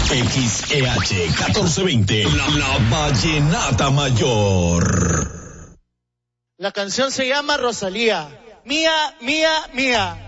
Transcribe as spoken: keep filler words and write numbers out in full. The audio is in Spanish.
X E H catorce veinte, la, la Vallenata Mayor. La canción se llama Rosalía. Mía, mía, mía.